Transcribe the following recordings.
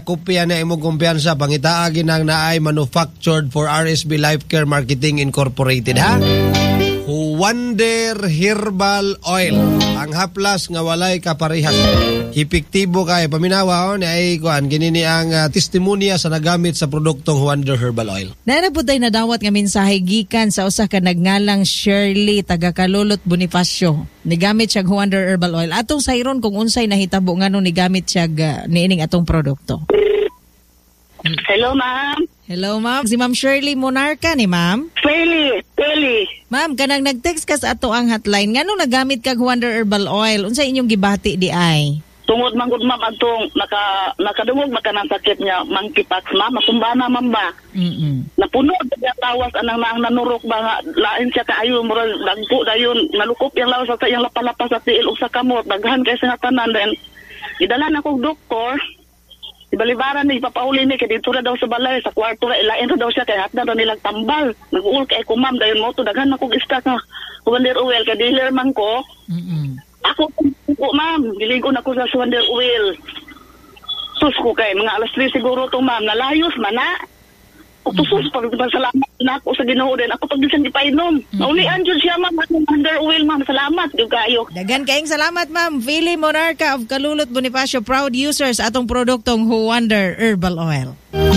Kopya na imong kumpiyansa, pangitaagin ang naay manufactured for RSB Life Care Marketing Incorporated, ha? Wonder Herbal Oil. Ang haplas nga walay kaparehas. Epektibo kay paminawa ni ay kuan kinini ang testimonya sa nagamit sa produktong Wonder Herbal Oil. Narabutay na dawat nga mensahe gikan sa usa ka nagngalang Shirley taga Kalulot Bonifacio. Nigamit siya Wonder Herbal Oil. Atong sayron kung unsay nahitabo ngano nigamit siya niining atong produkto. Hello, ma'am. Hello, ma'am. Si Ma'am Shirley Monarca ni ma'am. Pili. Ma'am, kanang nag-text ka sa ato ang hotline. Ngano nagamit kag Wonder Herbal Oil? Unsay inyong gibati di ay? Tungod man gud ma'am atong nakadungog makanang sakit niya monkeypox ma'am, masumbana ma'am ba. Napuno siya tawas anang nanurok ba nga lain siya kaayo mura dagko dayon nalukop yang lawas sa yang lapalapas sa tiil usa kamot daghan kay sa tanan then idala na kog doktor. Ibalibaran ni ipapauli ni kay dito ra daw sa balay sa kwarto ra ilain ra daw siya kay hatna daw nilang tambal nag-uul kay ko ma'am dayon mo to daghan na kog stock nga Wonder Oil kay dealer man ko. Ako po ma'am diligo na ko sa Wonder Oil. Sus ko kay mga alas 3 siguro to ma'am nalayos man na. Sus salamat na ako sa Ginoo din ako pag bisan di painom. Naulian jud siya ma'am Wonder Oil ma'am salamat jud kayo. Dagan kaayong salamat ma'am. Philly Monarca of Kalulot Bonifacio, proud users atong produktong Wonder Herbal Oil.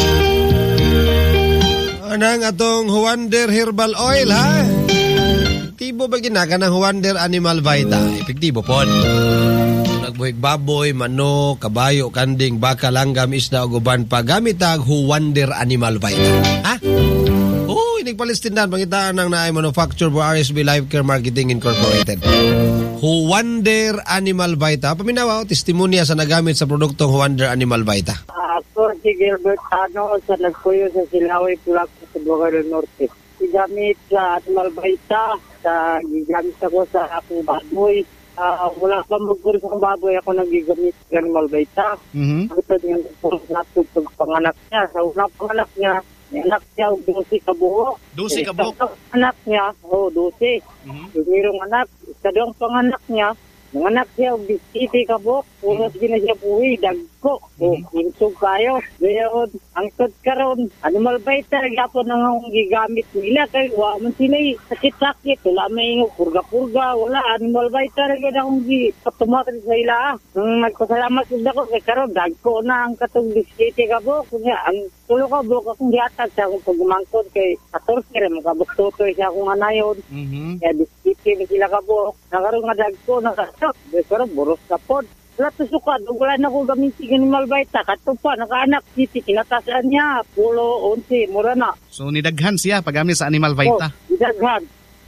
Anang atong Wonder Herbal Oil, ha? Epektibo ba ginaka ng Wonder Animal Vita? Epektibo po. Nagbuhig baboy, manok, kabayo, kanding, baka, langgam, isda o guban pa gamit ang Wonder Animal Vita. Ha? Oo, inigpalistindan. Pangitaan ng naay manufacturer for RSB Life Care Marketing Incorporated. Wonder Animal Vita. Paminawa, testimonya sa nagamit sa produktong Wonder Animal Vita. Ako si Gilbert Ano sa nagpuyo sa Silaway, Pulac sa Bogor Norte. Gigamit sa Animal Vita, gigamit ako sa akong baboy. Wala pa magpuro sa baboy ako nagigamit ng Animal Vita. Ito yung natug panganak niya. Sa unang panganak niya, anak niya 12 kabuo. 12 kabuo? Anak niya, 12. Mayroong anak, kadang panganak niya, nanganak siya 17 kabuo. Punas din na siya buwi, dagko. Insog kayo. Ngayon, angkot karon Animal Vita, yapon nang gigamit nila. Kaya wala man sila sakit-sakit. Wala may purga-purga. Wala, Animal Vita rin akong katumakan sa ila. Nagpasalamat din ako. Kaya karon dagko na ang katong 17 kabuo. Kaya ang tulo kabuo akong giatag sa akong pagmangkot. Kay 14 rin, makabustotoy siya akong anayon. Kaya 17 na sila kabuo. Nakaroon nga dagko, nakasok. Kaya karon, buros ka pod. Wala to sukad, wala na ko gamitin Animal Vita. Kato pa, nakaanak, titi, kinatasan niya, 10, 11, mura na. So, nidaghan siya paggamit sa Animal Vita? Nidaghan.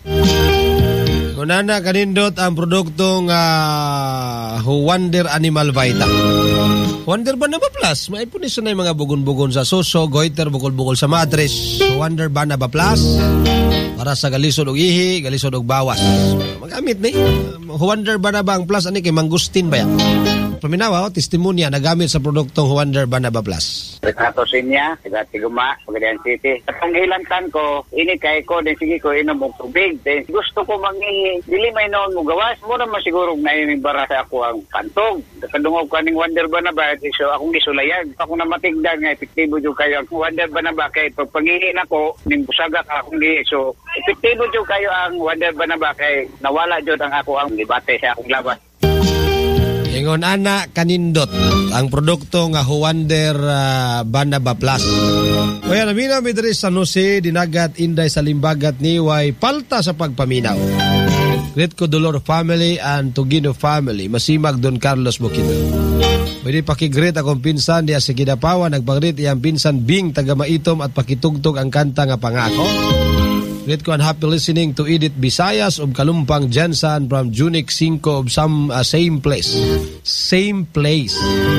Kunana kanindot ang produktong Wonder Animal Vita. Wonder Banaba Plus. Maipunis na yung mga bugon-bugon sa suso, goiter, bukol-bukol sa matres. Wonder Banaba Plus. Para sa galisod og ihi, galisod og bawas. Magamit ni. Wonder Banaba ang Plus. Ani kay Mangustin ba yan? Paminawa, testimonya nagamit sa produktong Wonder Banaba Plus. Retrato sinya, taga Tiguma, Pagadian City. Atong hilantan ko, ini kay ko, din sige ko inom og tubig. Then gusto ko mangihi, dili may noon mo gawas. Mura man siguro na yung bara sa ako ang kantog. Kadungog ko ning Wonder Banaba, so akong gisulayan. Ako na matigdan nga, epektibo dyan kayo. Ang Wonder Banaba, kay pag pangihi na ko, ning busaga ka akong gihi. So, epektibo dyan kayo ang Wonder Banaba, kay nawala dyan ang ako ang debate sa akong labas. Ingon ana kanindot ang produkto nga Wonder Banaba Plus. Kaya naminaw mi diri sa San Jose, Dinagat, Inday sa Limbagat niway palta sa pagpaminaw. Great ko Dolor family and Tugino family, masimag Don Carlos Bukidnon. Pwede pakigreet akong pinsan diya sa Kidapawan, nagpagreet iyang pinsan Bing taga Maitom at pakitugtog ang kanta nga Pangako. Great ko and happy listening to Edith Visayas of Kalumpang Jensen from Junic 5 of some same place. Same place.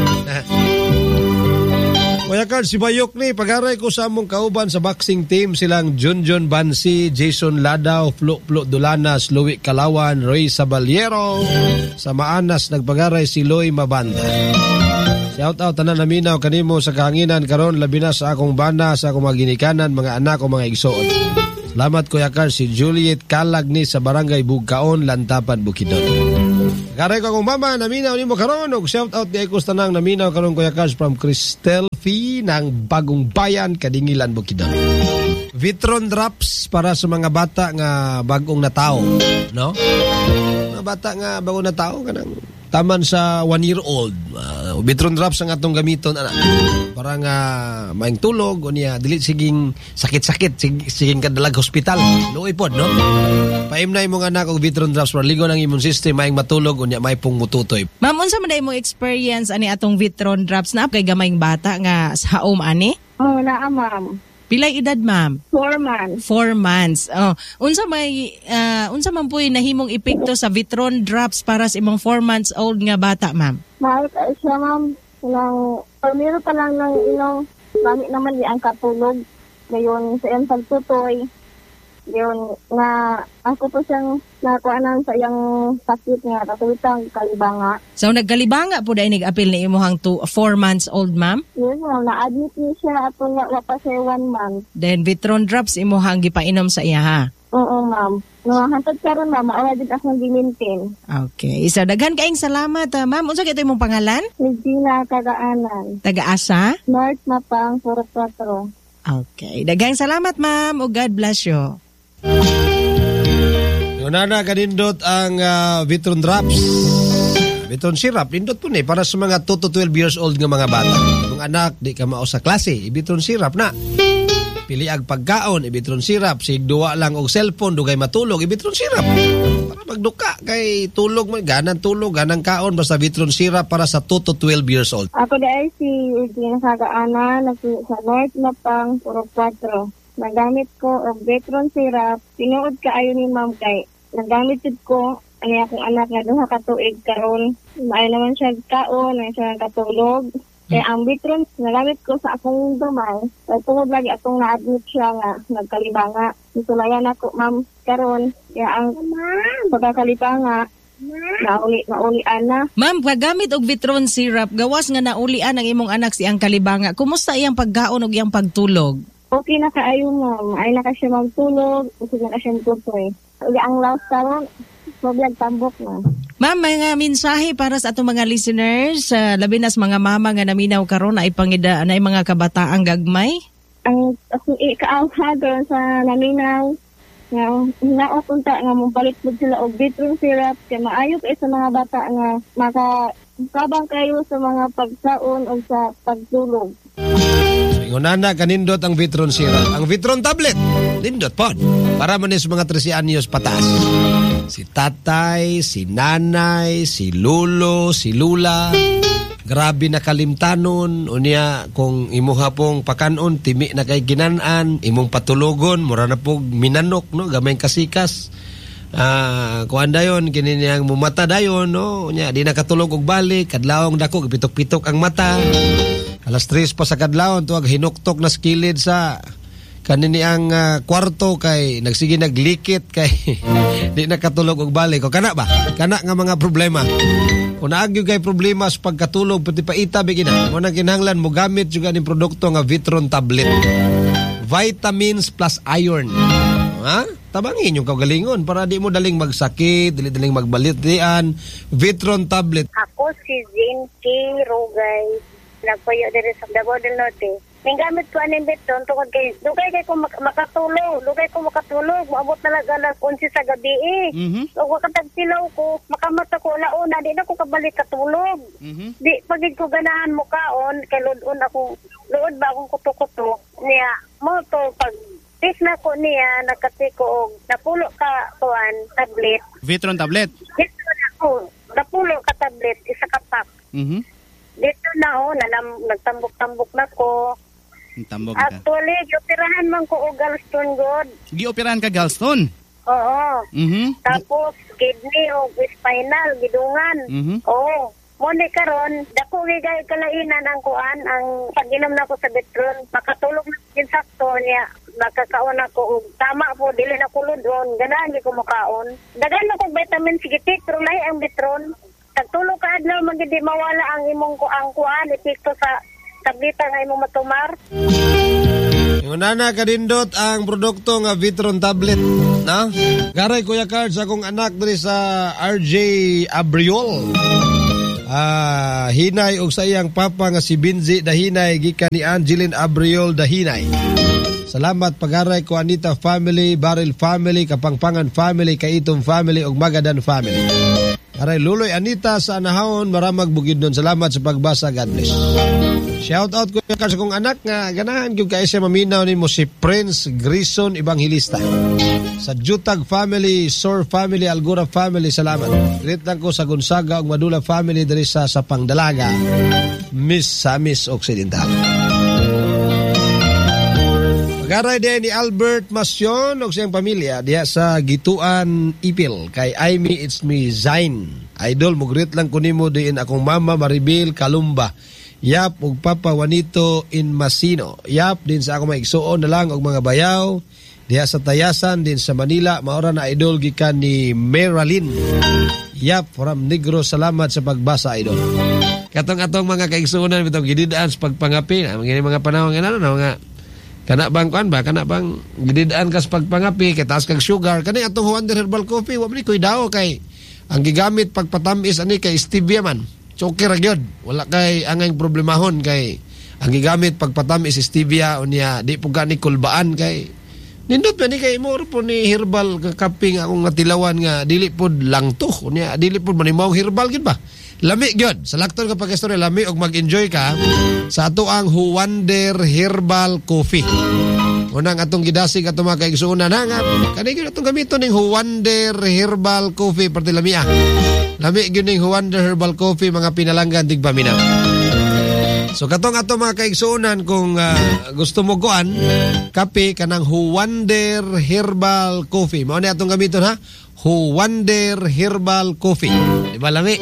Kuya Carl, si Bayok ni, pag-aray ko sa among kauban sa boxing team, silang Junjun Bansi, Jason Ladaw, Flo Dulanas, Louie Calawan, Roy Sabaliero. Sa Maanas, nagpag-aray si Loy Mabanda. Shout out tanan naminaw kanimo sa kahanginan karon labi na sa akong bana, sa akong mga ginikanan, mga anak o mga igsoon. Salamat Kuya Carl, si Juliet Kalag ni sa Barangay Bugkaon, Lantapan, Bukidnon. Karay ko kung mama, naminaw ni mo karon og shout out di ko tanang naminaw karon Kuya Cars from Cristel Fee ng Bagong Bayan, Kadingilan, Bukidnon. Vitron drops para sa mga bata nga bagong natao, no? Mga bata nga bagong natao kanang taman sa 1 year old. Vitron drops ang atong gamiton ana. Para nga maing tulog o niya dili siging sakit-sakit siging kadalag hospital. Luoy pod, no? Paimnay mo nga anak og Vitron drops para ligon ang immune system maing matulog o niya may pong mututoy. Ma'am, unsa man day mo experience ani atong Vitron drops na kay gamayng bata nga sa home ani? Oo, naa, ma'am. Pilay edad, ma'am? 4 months. 4 months. Oh, unsa man po'y nahimong epekto sa Vitron drops para sa imong 4 months old nga bata, ma'am? Mahal ka siya, ma'am. Pamiro pa lang ng ilang gamit naman di ang katulog. Ngayon, sa iyang pagtutoy. Yun, na ako po siyang nakuanan sa iyang sakit nga, katulitang kalibanga. So, nagkalibanga po dahil nag-apil ni imuhang 4 months old, ma'am? Yes, ma'am. Na-admit niya siya at wapa siya 1 month. Then, Vitron drops imuhang gipainom sa iya, ha? Oo, ma'am. Hantod ka rin, ma'am. Maura din akong di-maintain. Okay. So, daghan kaing salamat, ma'am. Unsa kito imong pangalan? Regina Kagaanan. Taga-asa? North Mapang, 44. Okay. Daghang salamat, ma'am. O God bless you. Yung nana kanindot ang Vitron drops. Vitron syrup, nindot po ni para sa mga 2 to 12 years old nga mga bata. Kung anak, di ka mao sa klase, Vitron syrup na. Pili ag pagkaon, Vitron syrup. Sigduwa lang og cellphone, dugay matulog, Vitron syrup. Para magduka, kay tulog mo, ganang tulog, ganang kaon, basta Vitron syrup para sa 2 to 12 years old. Ako dahil si Regina Kagaanan, sa North Mapang, 44. Nagamit ko og Vitron syrup. Tinuod kaayo ni ma'am kay nagamit jud ko ani akong anak nga duha ka tuig karon. Maay naman siya kaon, ay siya katulog. Kaya ang Vitron nagamit ko sa akong gamay. Tungod lagi atong na-admit siya nga nagkalibanga. Nisulayan ako ma'am karon. Kaya ang pagkakalibanga naulian na. Ma'am, paggamit og Vitron syrup, gawas nga naulian ang imong anak si ang kalibanga. Kumusta iyang pagkaon og iyang pagtulog? Okay na kaayo, ma'am. Ay na ka siya magtulog. Kasi na ka siya magtutoy. Ang last karon, mablag tambok na. Ma'am, mga mensahe para sa atong mga listeners, labi nas mga mama nga naminaw karon na ipangida na mga kabataang gagmay? Ang ikaawa doon sa naminaw, nga naopunta nga mong sila og Vitron syrup kaya maayo kayo sa mga bata nga makakabang kayo sa mga pagsaon o sa pagtulog. Ngunana kanindot ang Vitron syrup. Ang Vitron tablet, nindot pod. Para man sa mga 13 anyos pataas. Si tatay, si nanay, si lulo, si lula. Grabe na kalimtanon. Unya kung imuha pong pakanon, timi na kay ginanan, imong patulogon, mura na pong minanok, no? Gamay kasikas. Kuan dayon kininiyang mumata dayon, no? Unya di nakatulog og balik, kadlawong dako pitok-pitok ang mata. Alas 3 pa sa kadlawon tuwag hinuktok na skilid sa kanini ang kwarto kay nagsige naglikit kay di nakatulog og balik. O kana ba? Kana nga mga problema. Kung naagyo kay problema sa pagkatulog pati paita bigina. Mo nang kinahanglan mo gamit juga ning produkto nga Vitron tablet. Vitamins plus iron. Ha? Tabangin yung kagalingon para di mo daling magsakit, daling magbalitian. Vitron tablet. Ako si Jane K. Rogay. Nagpayo diri sa Davao del Norte. May gamit ko aning Vitron tungod kay dugay ko makatulog. Maabot na lang alas 11 sa gabi So wakatagsilaw ko, makamata ko launa, di na ko kabalik katulog. Di pagid ko ganahan mo kaon, kay luod ba akong kuto-kuto. Niya, mo to pag tis na ko niya, nakati ko napulo ka kuan tablet. Vitron tablet? Vitron ako, napulo ka tablet, isa ka pack. Dito na nagtambok-tambok na ko. Tambok ka. Actually, gioperahan man ko og gallstone god. Gioperahan ka gallstone? Oo. Tapos kidney o spinal gidungan. Oo. Mone karon, dako gigay kalainan ang kuan, ang pag-inom na ko sa Vitron, makatulog na din sakto niya. Makakaon ako og tama po dili na kuludon, ganahan gi ko makaon. Daghan na ko vitamin C pero lahi ang Vitron. Tagtulog ka adlaw magidi mawala ang imong kuan epekto sa tableta nga imong matumar. Yung nana kanindot ang produkto nga Vitron tablet, na? Garay Kuya Cards akong anak diri sa RJ Abriol. Hinay og sa iyang papa nga si Binzi Dahinay gikan ni Angeline Abriol Dahinay. Salamat pagaray ko Anita family, Baril family, Kapangpangan family, Kaitom family ug Magadan family. Aray Luloy Anita sa anahon maramag bugid nun. Salamat sa pagbasa, God bless. Shout out ko sa kong anak nga ganahan gyud kay siya maminaw nimo si Prince Grison Evangelista. Sa Jutag family, Sor family, Algora family, salamat. Greet lang ko sa Gonzaga ug Madula family diri sa Pangdalaga, Miss Samis Occidental. Pagaray din ni Albert Masyon o siyang pamilya diya sa Gituan Ipil kay Aimee It's Me Zain. Idol, mugrit lang ko nimo diin akong mama Maribel Kalumba. Yap, ug Papa Juanito in Masino. Yap, din sa ako maigsuon na lang og mga bayaw diya sa Tayasan din sa Manila. Maura na idol gikan ni Meralyn. Yap, from Negros, salamat sa pagbasa, idol. Katong mga kaigsuonan bitong gididaan sa pagpangapi. Mga panahon nga mga kana bang gididaan ka sa pagpangapi kay taas kag sugar kani atong Wonder Herbal Coffee wa man koy daw kay ang gigamit pagpatamis ani kay stevia man choker ra gyud wala kay angay problemahon kay ang gigamit pagpatamis stevia unya di pug ni kulbaan kay nindot man ni kay mo po ni herbal kape nga akong ngatilawan nga dili pod langto unya dili pod manimaw herbal gid ba lami gyud sa lakton ka pag-istorya lami og mag-enjoy ka sa ato ang Wonder Herbal Coffee. Unang atong gidasig ato mga kaigsuonan nga kani gyud atong gamiton ning Wonder Herbal Coffee perti lami lami gyud ning Wonder Herbal Coffee mga pinalanggan tigpaminaw. So katong ato mga kaigsuonan kung gusto mo kuan kape kanang Wonder Herbal Coffee mao ni atong gamiton ha Wonder Herbal Coffee di ba lami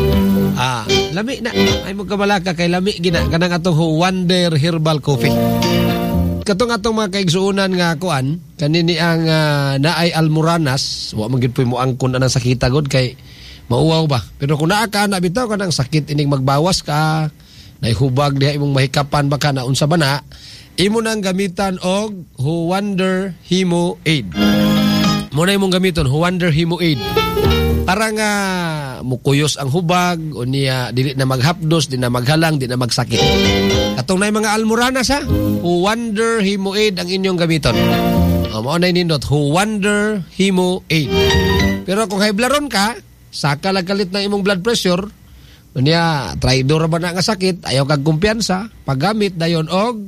lami na ay magkabalaka kay lami gina kanang atong Wonder Herbal Coffee. Katong atong mga kaigsuonan nga kuan kanini ang naay almoranas wa man gid mo angkon anang sakita god kay mauwaw ba pero kung naa ka na bitaw kanang sakit ining magbawas ka naihubag diha imong mahikapan baka na unsa ba na imo nang gamitan og Wonder Hemo Aid. Mo na imong gamiton Wonder Hemo Aid para nga mukuyos ang hubag o niya dili na maghapdos, di na maghalang, di na magsakit. Katong na mga almoranas ha, Wonder Hemo Aid ang inyong gamiton. Mao na nindot Wonder Hemo Aid. Pero kung high blood ka, saka lang kalit na imong blood pressure, niya traidor ba na nga sakit, ayaw kag kumpiyansa, paggamit dayon og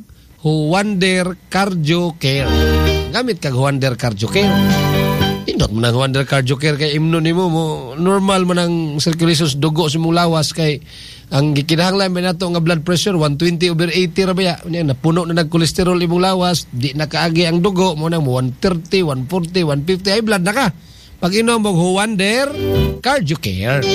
Wonder Cardio Care. Gamit kag Wonder Cardio Care. Indot mo ng Wonder Cardio Care kay imno nimo mo normal man ang circulation sa dugo sa mong lawas kay ang gikinahanglan ba nato nga blood pressure 120/80 ra ba ya napuno na nagkolesterol imong lawas di nakaagi ang dugo mo nang 130 140 150 high blood na ka pag inom og Wonder Cardio Care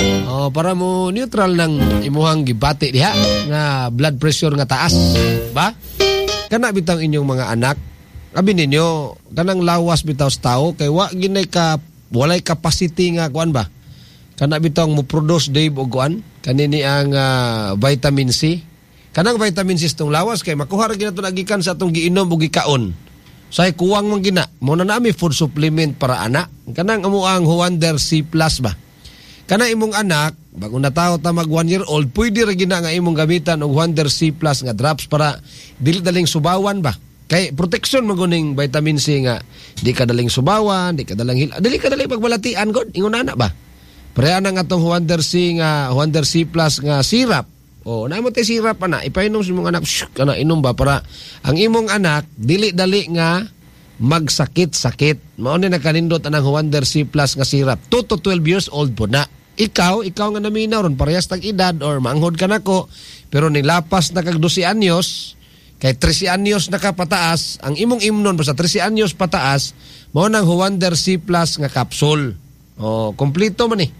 para mo neutral ng imuhang gibati diha nga blood pressure nga taas ba kana bitang inyong mga anak. Abi ninyo, kanang lawas bitaw sa tao kay wa ginay ka walay capacity nga kuan ba. Kana bitaw mo produce Dave og kuan kanini ang vitamin C. Kanang vitamin C tong lawas kay makuha ra ginato nagikan sa atong giinom ug gikaon. Say kuwang man gina. Mo na nami food supplement para anak. Kanang amo ang Wonder C+ ba. Kana imong anak bago na tawo ta mag 1 year old, pwede ra gina nga imong gamitan og Wonder C+ nga drops para dili daling subawan ba. Kay protection maguning vitamin C nga di ka daling subawan, di ka daling dili ka daling pagbalatian god ingon ana ba. Pre ana nga tong Wonder C nga Wonder C+ nga syrup. Naimo tay syrup ana ipainom sa imong anak kana inom ba para ang imong anak dili dali nga magsakit-sakit. Mao ni nakanindot anang Wonder C+ nga syrup. 2 to 12 years old po na. Ikaw nga naminaw ron parehas tag edad or manghod ka nako pero nilapas na kag 12 anyos kay 13 anyos na ka pataas, ang imong imnon basta 13 anyos pataas, mao nang Wonder C+ nga capsule. Kompleto man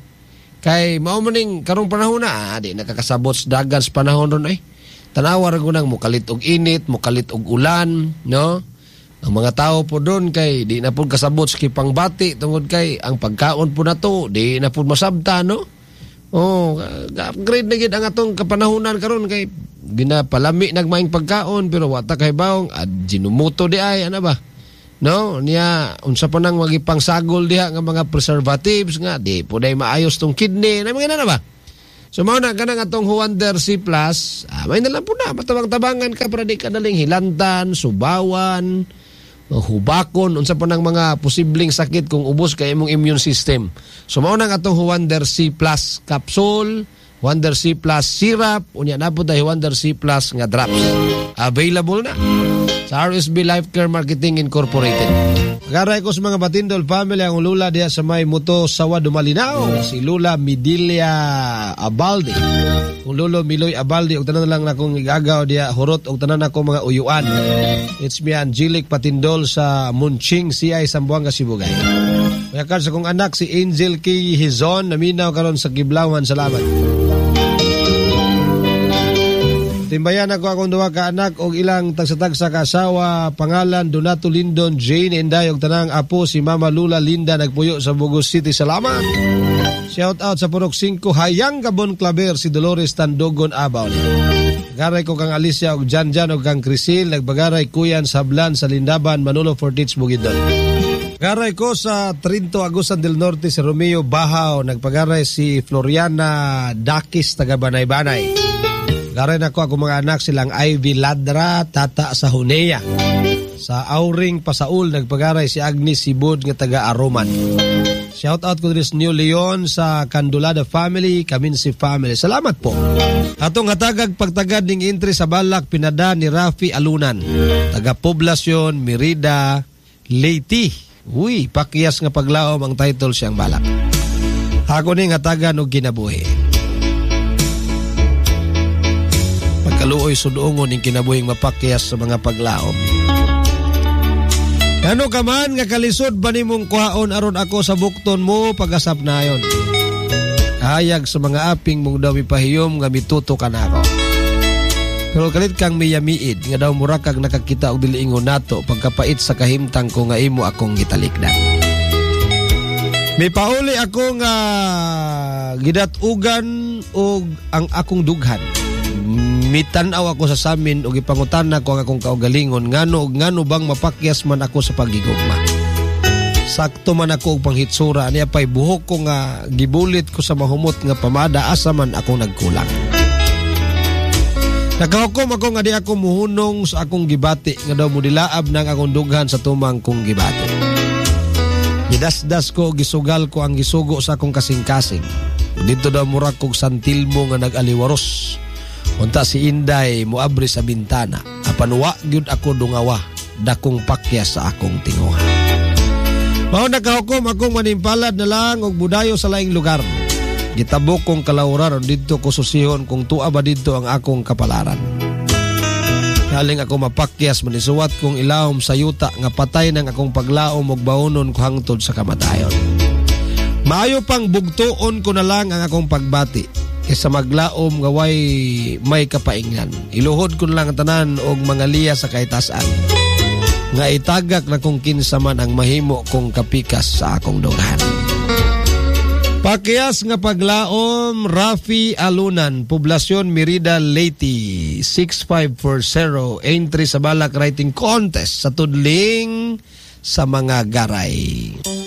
Kay mao man ning karong panahon na, di nakakasabot sa dagan sa panahon ron Tanawa ra gunang mukalit og init, mukalit og ulan, no? Ang mga tao po doon kay di na pud kasabot sa kipangbati tungod kay ang pagkaon po na to, di na pud masabta, no? Upgrade na gid ang atong kapanahonan karon kay ginapalami nagmaing pagkaon pero wata kay bawng jinumuto di ay ana ba, no, niya unsa pa nang magipang sagol diha nga mga preservatives nga di puday maayos tong kidney na mga na ba. So mao na kanang atong Huander C+, may na lang po na matabang-tabangan ka para di ka daling hilantan, subawan, hubakon, unsa pa nang mga posibleng sakit kung ubos kay imong immune system. So mao na atong Huander C+ capsule, Huander C+ syrup, unya na po tayo Huander C+ nga drops. Available na sa RSB Life Care Marketing Incorporated. Garay ko sa mga Batindol family ang lula diya sa may Muto Sawa Dumalinao, si Lula Midilia Abalde. Kung Lolo Miloy Abalde, og tanan lang na kong igagaw diya hurot og tanan ako mga uyuan. It's me Angelic Patindol sa Munching CI Sambuanga Sibugay. Mayakar sa kong anak si Angel K. Hizon naminaw karon sa Kiblauhan. Salamat. Timbayan ako akong duha ka anak og ilang tagsa-tagsa ka asawa, pangalan Donato Lindon, Jane Inday og tanang apo si Mama Lula Linda nagpuyo sa Bugos City. Salamat. Shout out sa Purok 5 Hayang Gabon Claver si Dolores Tandogon Abaw. Garay ko kang Alicia og Janjan og kang Crisil nagbagaray kuyan Sablan sa Lindaban Manolo Fortich Bukidnon. Garay ko sa Trinto Agusan del Norte si Romeo Bahaw nagpagaray si Floriana Dakis taga Banay-Banay. Garay na ko ako mga anak silang Ivy Ladra, Tata sa Hunea. Sa Auring Pasaul, nagpagaray si Agnes Sibud nga taga Aroman. Shout out ko din sa New Leon sa Candulada family, Kaminsi family. Salamat po. Atong hatagag pagtagad ning entry sa balak pinada ni Rafi Alunan. Taga Poblasyon, Merida, Leyte. Uy, pakiyas nga paglaom ang title siyang balak. Ako ning hatagan og kinabuhi. Kaluoy sudungon ng kinabuhing mapakyas sa mga paglaom. Ano ka man nga kalisod ba nimong kuhaon aron ako sa bukton mo pagasap na yon. Hayag sa mga aping mong daw mipahiyom nga mituto ka na ako. Pero kalit kang miyamiid nga daw murakag nakakita og diliingon nato pagkapait sa kahimtang ko nga imo akong gitalikdan. May pauli ako nga gidatugan og ang akong dughan. Mitanaw ako sa samin o ipangutana ko ang akong kaugalingon ngano bang mapakyas man ako sa pagigugma. Sakto man ako og panghitsura niya pay buhok ko nga gibulit ko sa mahumot nga pamada asa man ako nagkulang. Nakahukom ako nga di ako muhunong sa akong gibati nga daw mudilaab nang akong dughan sa tumang kong gibati. Gidasdas ko gisugal ko ang gisugo sa akong kasing-kasing. Dito daw murag kog santilmo nga nag-aliwaros. Unta si Inday muabri sa bintana. Apanwa gyud ako dungawa dakong pakyas sa akong tinguha. Mao nakahukom akong manimpalad na lang og budayo sa laing lugar. Gitabok kong kalauran didto ko susihon kung tua ba didto ang akong kapalaran. Haling ako mapakyas manisuwat kong ilawom sa yuta nga patay ng akong paglaom og baunon ko hangtod sa kamatayon. Maayo pang bugtuon ko na lang ang akong pagbati. Kesa maglaom nga way may kapaingnan. Iluhod ko lang tanan og mga liya sa kaitasan. Nga itagak na kung kinsa man ang mahimo kong kapikas sa akong dughan. Pakyas nga paglaom Rafi Alunan, Poblasyon Merida, Leyte, 6540, entry sa balak writing contest sa tudling sa mga garay.